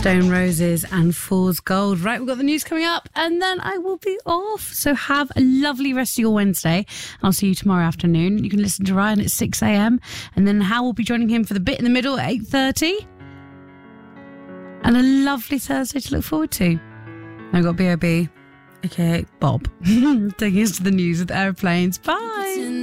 Stone Roses and Fool's Gold. Right, we've got the news coming up and then I will be off. So have a lovely rest of your Wednesday. I'll see you tomorrow afternoon. You can listen to Ryan at 6 a.m. and then Hal will be joining him for the bit in the middle at 8:30. And a lovely Thursday to look forward to. I've got B.O.B, aka Bob, taking us to the news with airplanes. Bye.